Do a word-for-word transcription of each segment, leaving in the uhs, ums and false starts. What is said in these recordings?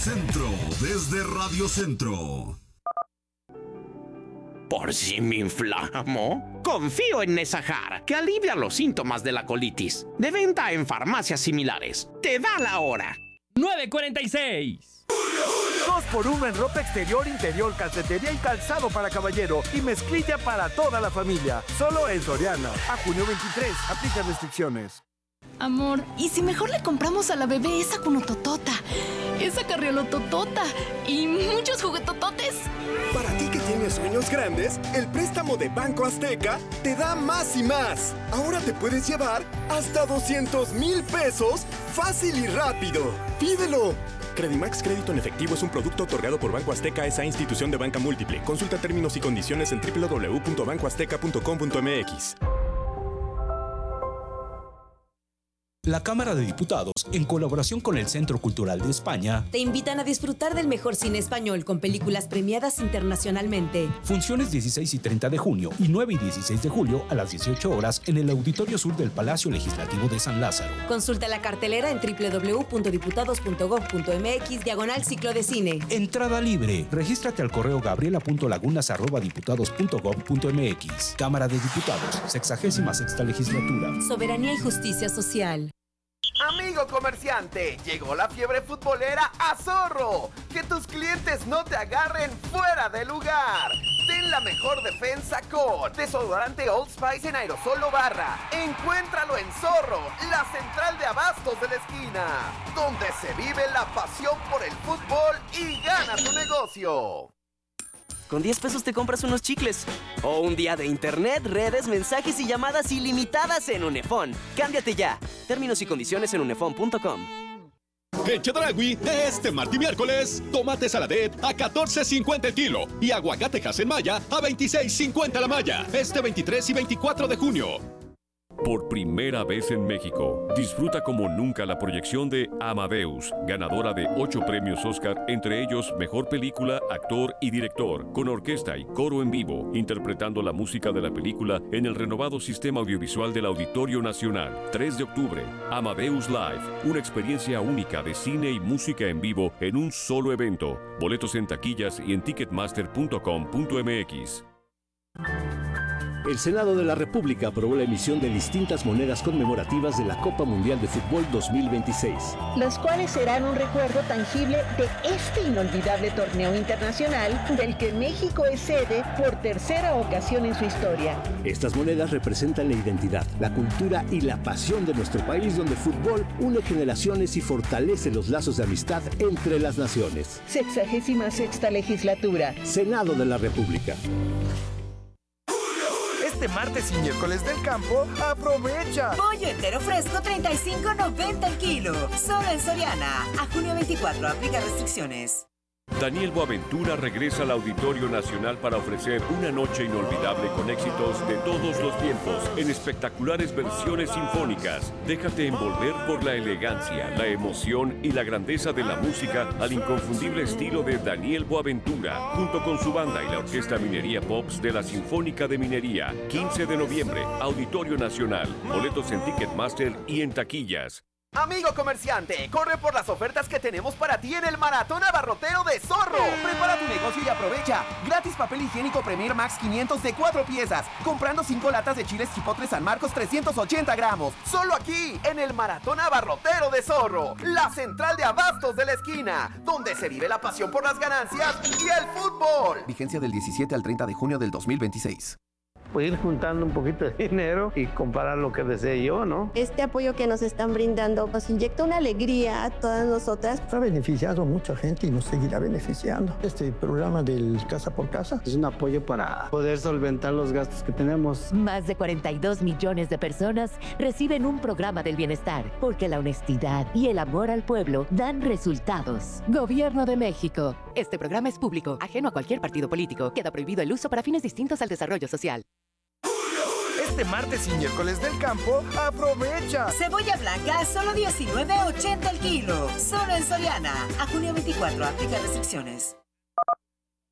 Centro, desde Radio Centro. ¿Por si me inflamo? Confío en Nesajar, que alivia los síntomas de la colitis. De venta en farmacias similares. Te da la hora. nueve cuarenta y seis. dos por uno en ropa exterior, interior, calcetería y calzado para caballero. Y mezclilla para toda la familia. Solo en Soriana. A junio veintitrés. Aplica restricciones. Amor, ¿y si mejor le compramos a la bebé esa cunototota, esa carriolototota y muchos juguetototes? Para ti que tienes sueños grandes, el préstamo de Banco Azteca te da más y más. Ahora te puedes llevar hasta doscientos mil pesos fácil y rápido. ¡Pídelo! Credimax Crédito en Efectivo es un producto otorgado por Banco Azteca, esa institución de banca múltiple. Consulta términos y condiciones en doble u doble u doble u punto banco azteca punto com punto m x. La Cámara de Diputados, en colaboración con el Centro Cultural de España, te invitan a disfrutar del mejor cine español con películas premiadas internacionalmente. Funciones dieciséis y treinta de junio y nueve y dieciséis de julio a las dieciocho horas en el Auditorio Sur del Palacio Legislativo de San Lázaro. Consulta la cartelera en doble u doble u doble u punto diputados punto gob punto m x diagonal ciclo de cine. Entrada libre. Regístrate al correo gabriela punto lagunas arroba diputados punto gob punto m x. Cámara de Diputados, sexagésima sexta legislatura. Soberanía y justicia social. Amigo comerciante, llegó la fiebre futbolera a Zorro. Que tus clientes no te agarren fuera de lugar. Ten la mejor defensa con desodorante Old Spice en aerosol o barra. Encuéntralo en Zorro, la central de abastos de la esquina, donde se vive la pasión por el fútbol y gana tu negocio. Con diez pesos te compras unos chicles. O un día de internet, redes, mensajes y llamadas ilimitadas en Unefón. Cámbiate ya. Términos y condiciones en unefón punto com. En Chedraui, este martes y miércoles, tomate saladet a catorce cincuenta el kilo y aguacate Hasenmaya a veintiséis cincuenta la malla. Este veintitrés y veinticuatro de junio. Por primera vez en México, disfruta como nunca la proyección de Amadeus, ganadora de ocho premios Oscar, entre ellos Mejor Película, Actor y Director, con orquesta y coro en vivo, interpretando la música de la película en el renovado sistema audiovisual del Auditorio Nacional. tres de octubre, Amadeus Live, una experiencia única de cine y música en vivo en un solo evento. Boletos en taquillas y en ticketmaster punto com punto m x. El Senado de la República aprobó la emisión de distintas monedas conmemorativas de la Copa Mundial de Fútbol dos mil veintiséis. Las cuales serán un recuerdo tangible de este inolvidable torneo internacional del que México es sede por tercera ocasión en su historia. Estas monedas representan la identidad, la cultura y la pasión de nuestro país, donde el fútbol une generaciones y fortalece los lazos de amistad entre las naciones. Sexagésima sexta legislatura. Senado de la República. Este martes y miércoles del campo, aprovecha. Pollo entero fresco treinta y cinco noventa el kilo. Solo en Soriana. A junio veinticuatro, aplica restricciones. Daniel Boaventura regresa al Auditorio Nacional para ofrecer una noche inolvidable con éxitos de todos los tiempos en espectaculares versiones sinfónicas. Déjate envolver por la elegancia, la emoción y la grandeza de la música al inconfundible estilo de Daniel Boaventura, junto con su banda y la Orquesta Minería Pops de la Sinfónica de Minería. quince de noviembre, Auditorio Nacional. Boletos en Ticketmaster y en taquillas. Amigo comerciante, corre por las ofertas que tenemos para ti en el Maratón Abarrotero de Zorro. Prepara tu negocio y aprovecha. Gratis papel higiénico Premier Max quinientos de cuatro piezas. Comprando cinco latas de chiles chipotle San Marcos trescientos ochenta gramos. Solo aquí, en el Maratón Abarrotero de Zorro. La central de abastos de la esquina, donde se vive la pasión por las ganancias y el fútbol. Vigencia del diecisiete al treinta de junio del dos mil veintiséis. Pues ir juntando un poquito de dinero y comparar lo que desee yo, ¿no? Este apoyo que nos están brindando nos inyecta una alegría a todas nosotras. Ha beneficiado a mucha gente y nos seguirá beneficiando. Este programa del Casa por Casa es un apoyo para poder solventar los gastos que tenemos. Más de cuarenta y dos millones de personas reciben un programa del bienestar, porque la honestidad y el amor al pueblo dan resultados. Gobierno de México. Este programa es público, ajeno a cualquier partido político. Queda prohibido el uso para fines distintos al desarrollo social. Este martes y miércoles del campo, aprovecha. Cebolla blanca a solo diecinueve ochenta el kilo. Solo en Soriana. A junio veinticuatro, aplica restricciones.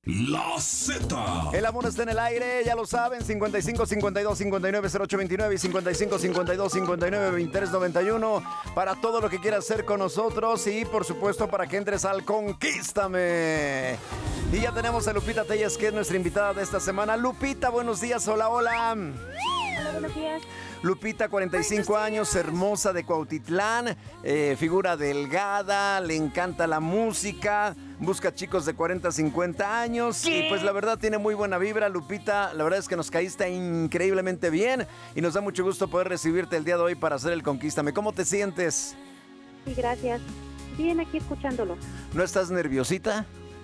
La Z. El amor está en el aire, ya lo saben, cincuenta y cinco, cincuenta y dos, cincuenta y nueve, cero ocho veintinueve y cincuenta y cinco, cincuenta y dos, cincuenta y nueve, veintitrés noventa y uno para todo lo que quieras hacer con nosotros y por supuesto para que entres al Conquístame. Y ya tenemos a Lupita Telles, que es nuestra invitada de esta semana. Lupita, buenos días, hola, hola. Hola, buenos días. Lupita, cuarenta y cinco años, hermosa de Cuautitlán, eh, figura delgada, le encanta la música, busca chicos de cuarenta, cincuenta años y pues la verdad tiene muy buena vibra. Lupita, la verdad es que nos caíste increíblemente bien y nos da mucho gusto poder recibirte el día de hoy para hacer el Conquístame. ¿Cómo te sientes? Sí, gracias. Bien, aquí escuchándolo. ¿No estás nerviosita?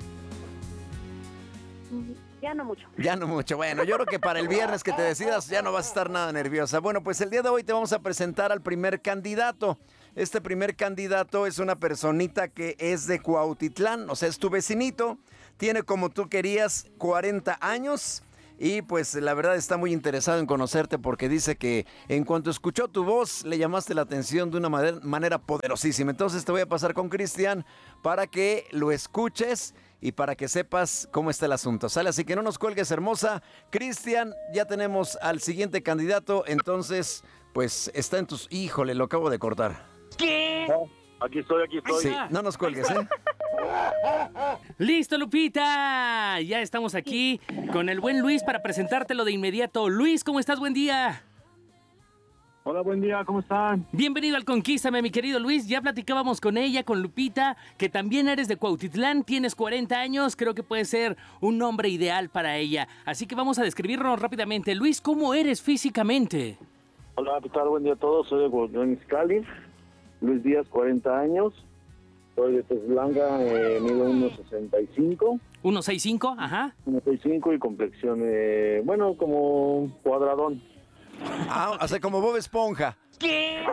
Ya no mucho. Ya no mucho. Bueno, yo creo que para el viernes que te decidas ya no vas a estar nada nerviosa. Bueno, pues el día de hoy te vamos a presentar al primer candidato. Este primer candidato es una personita que es de Cuautitlán, o sea, es tu vecinito. Tiene, como tú querías, cuarenta años. Y pues la verdad está muy interesado en conocerte porque dice que en cuanto escuchó tu voz le llamaste la atención de una manera, manera poderosísima. Entonces te voy a pasar con Cristian para que lo escuches y para que sepas cómo está el asunto, ¿sale? Así que no nos cuelgues, hermosa. Cristian, ya tenemos al siguiente candidato, entonces pues está en tus... Híjole, lo acabo de cortar. ¿Qué? Aquí estoy, aquí estoy. Sí, no nos cuelgues, ¿eh? ¡Listo, Lupita! Ya estamos aquí con el buen Luis para presentártelo de inmediato. Luis, ¿cómo estás? Buen día. Hola, buen día, ¿cómo están? Bienvenido al Conquístame, mi querido Luis. Ya platicábamos con ella, con Lupita, que también eres de Cuautitlán, tienes cuarenta años, creo que puede ser un nombre ideal para ella. Así que vamos a describirnos rápidamente. Luis, ¿cómo eres físicamente? Hola, ¿qué tal? Buen día a todos, soy de Cuautitlán, Izcalli. Luis Díaz, cuarenta años. Soy de Tez Blanca, eh, mido uno sesenta y cinco. ¿uno sesenta y cinco? Ajá. uno sesenta y cinco y complexión, eh, bueno, como cuadradón. Ah, o sea, como Bob Esponja. ¿Qué?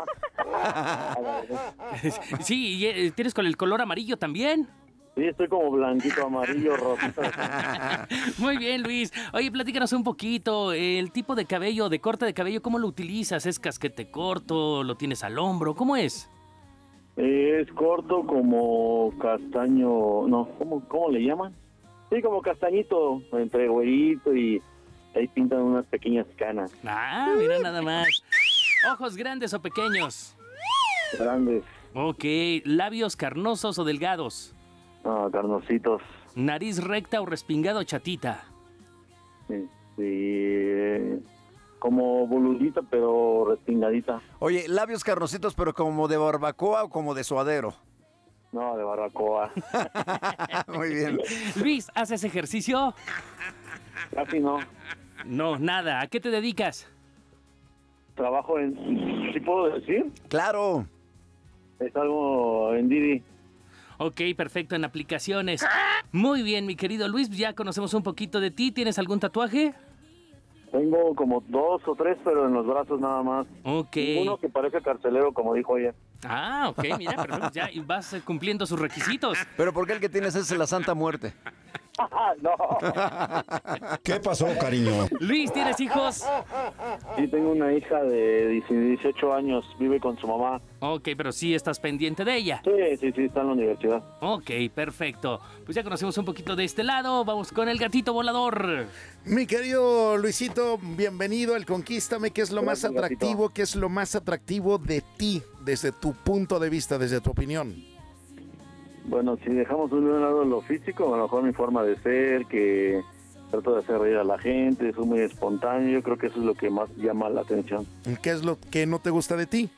Sí, y eh, tienes con el color amarillo también. Sí, estoy como blanquito, amarillo, rojo. Muy bien, Luis. Oye, platícanos un poquito. El tipo de cabello, de corte de cabello, ¿cómo lo utilizas? ¿Es casquete corto? ¿Lo tienes al hombro? ¿Cómo es? Es corto como castaño, no, ¿cómo, cómo le llaman? Sí, como castañito, entre güerito y ahí pintan unas pequeñas canas. Ah, mira nada más. ¿Ojos grandes o pequeños? Grandes. Ok, ¿labios carnosos o delgados? Ah, carnositos. ¿Nariz recta o respingada o chatita? Sí, sí, como boludita, pero respingadita. Oye, labios carnositos, pero como de barbacoa o como de suadero. No, de barbacoa. Muy bien. Luis, ¿haces ejercicio? Casi no. No, nada. ¿A qué te dedicas? Trabajo en... ¿Sí puedo decir? Claro. Es algo en Didi. Ok, perfecto, en aplicaciones. Muy bien, mi querido Luis, ya conocemos un poquito de ti. ¿Tienes algún tatuaje? Tengo como dos o tres, pero en los brazos nada más. Ok. Uno que parece carcelero, como dijo ella. Ah, ok, mira, perfecto. Ya vas cumpliendo sus requisitos. Pero ¿por qué el que tienes es la Santa Muerte? No. ¿Qué pasó, cariño? Luis, ¿tienes hijos? Sí, tengo una hija de dieciocho años, vive con su mamá. Ok, pero sí estás pendiente de ella. Sí, sí, sí, está en la universidad. Ok, perfecto. Pues ya conocemos un poquito de este lado. Vamos con el gatito volador. Mi querido Luisito, bienvenido al Conquístame. ¿Qué es lo más Gracias, atractivo? gatito. ¿Qué es lo más atractivo de ti, desde tu punto de vista, desde tu opinión? Bueno, si dejamos de un lado lo físico, a lo mejor mi forma de ser, que trato de hacer reír a la gente, soy muy espontáneo, yo creo que eso es lo que más llama la atención. ¿Qué es lo que no te gusta de ti?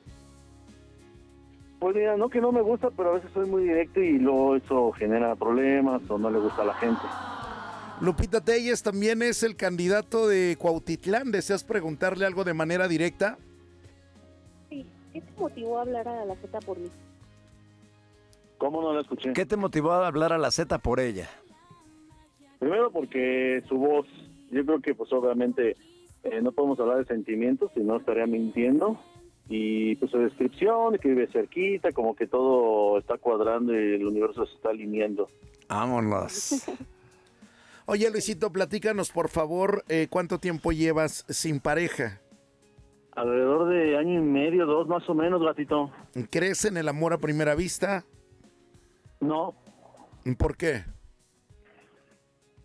Pues mira, no que no me gusta, pero a veces soy muy directo y luego eso genera problemas o no le gusta a la gente. Lupita Telles también es el candidato de Cuautitlán. ¿Deseas preguntarle algo de manera directa? Sí, ¿qué te motivó a hablar a la Z por mí? ¿Cómo no la escuché? ¿Qué te motivó a hablar a la Z por ella? Primero porque su voz, yo creo que pues obviamente eh, no podemos hablar de sentimientos, si no estaría mintiendo. Y pues su descripción, que vive cerquita, como que todo está cuadrando y el universo se está alineando. Vámonos. Oye, Luisito, platícanos, por favor, eh, ¿cuánto tiempo llevas sin pareja? Alrededor de año y medio, dos más o menos, gatito. ¿Crees en el amor a primera vista? No. ¿Por qué?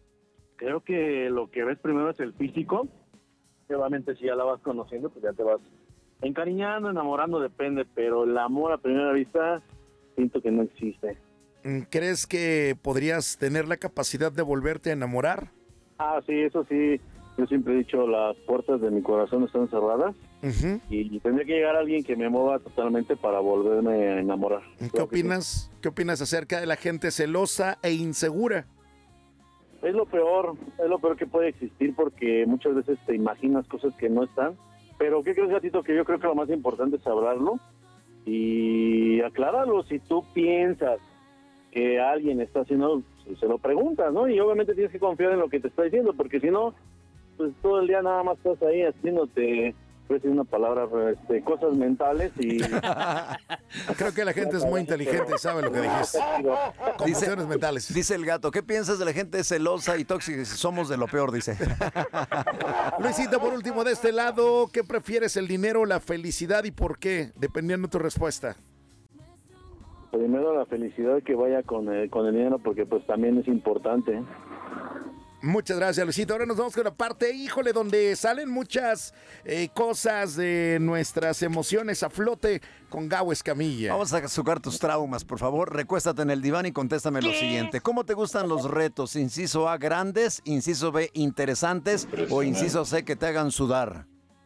Creo que lo que ves primero es el físico. Que obviamente si ya la vas conociendo, pues ya te vas encariñando, enamorando, depende. Pero el amor a primera vista, siento que no existe. ¿Crees que podrías tener la capacidad de volverte a enamorar? Ah, sí, eso sí. Yo siempre he dicho, las puertas de mi corazón están cerradas. Uh-huh. Y tendría que llegar alguien que me mueva totalmente para volverme a enamorar. ¿Qué Creo opinas? sí. ¿Qué opinas acerca de la gente celosa e insegura? Es lo peor, es lo peor que puede existir porque muchas veces te imaginas cosas que no están. Pero ¿qué crees, gatito? Que yo creo que lo más importante es hablarlo y aclararlo. Si tú piensas que alguien está haciendo, se lo preguntas, ¿no? Y obviamente tienes que confiar en lo que te está diciendo, porque si no, pues todo el día nada más estás ahí haciéndote, pues una palabra, este, cosas mentales y... Creo que la gente es muy inteligente y sabe lo que dijiste. Confusiones mentales. Dice el gato, ¿qué piensas de la gente celosa y tóxica? Somos de lo peor, dice. Luisito, por último, de este lado, ¿qué prefieres, el dinero o la felicidad y por qué? Dependiendo de tu respuesta. Primero la felicidad que vaya con el, con el dinero, porque pues también es importante. Muchas gracias, Luisito. Ahora nos vamos con la parte, híjole, donde salen muchas eh, cosas de nuestras emociones a flote con Gabo Escamilla. Vamos a sacar tus traumas, por favor. Recuéstate en el diván y contéstame lo siguiente. ¿Cómo te gustan los retos? Inciso A, grandes. Inciso B, interesantes. O inciso C, que te hagan sudar.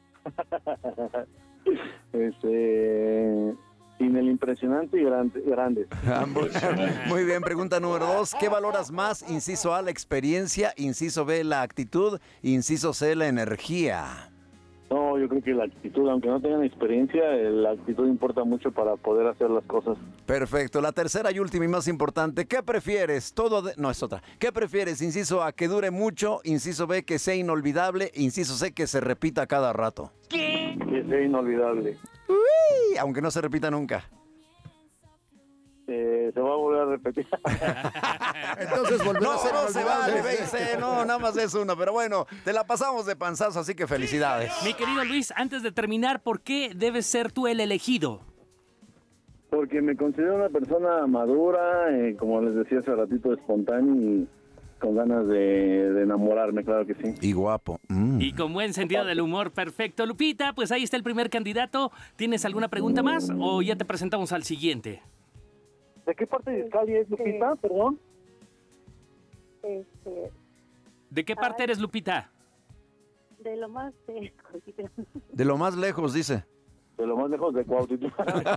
este... Sin el impresionante y grande, grande. Muy bien, pregunta número dos. ¿Qué valoras más? Inciso A, la experiencia. Inciso B, la actitud. Inciso C, la energía. No, yo creo que la actitud, aunque no tengan experiencia, la actitud importa mucho para poder hacer las cosas. Perfecto. La tercera y última y más importante. ¿Qué prefieres? Todo de... No, es otra. ¿Qué prefieres? Inciso A, que dure mucho. Inciso B, que sea inolvidable. Inciso C, que se repita cada rato. ¿Qué? Que sea inolvidable. Uy, aunque no se repita nunca. Eh, se va a volver a repetir. Entonces volver no, a ser no se vale, inolvidable. veinte, no, nada más es una, pero bueno, te la pasamos de panzazo, así que felicidades. Mi querido Luis, antes de terminar, ¿por qué debes ser tú el elegido? Porque me considero una persona madura, eh, como les decía hace ratito, espontánea y con ganas de, de enamorarme, claro que sí. Y guapo. Mm. Y con buen sentido del humor, perfecto. Lupita, pues ahí está el primer candidato. ¿Tienes alguna pregunta más o ya te presentamos al siguiente? ¿De qué parte de Cali es, Lupita? Perdón. Este, ¿De qué parte eres, Lupita? de lo más de... De lo más lejos, dice. De lo más lejos de Cuautitlán.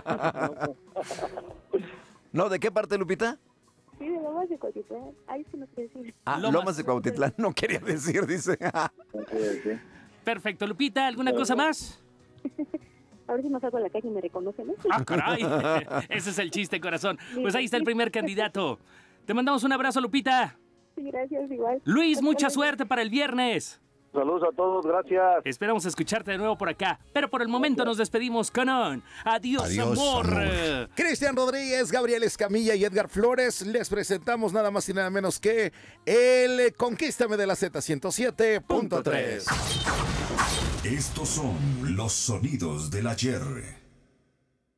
No, ¿de qué parte, Lupita? Sí, de lo más de Cuautitlán. Ahí sí no sé decir. Ah, Lomas, Lomas de Cuautitlán, no quería decir, dice. Okay, okay. Perfecto, Lupita, ¿alguna cosa más? A ver si me salgo a la calle y me reconocen, ¿no? ¡Ah, caray! Ese es el chiste, corazón. Pues ahí está el primer candidato. Te mandamos un abrazo, Lupita. Sí, gracias, igual. Luis, mucha suerte para el viernes. Saludos a todos, gracias. Esperamos escucharte de nuevo por acá. Pero por el momento nos despedimos con un adiós, Adiós, amor. amor. Cristian Rodríguez, Gabriel Escamilla y Edgar Flores. Les presentamos nada más y nada menos que el Conquístame de la Z ciento siete punto tres. Estos son los sonidos del ayer.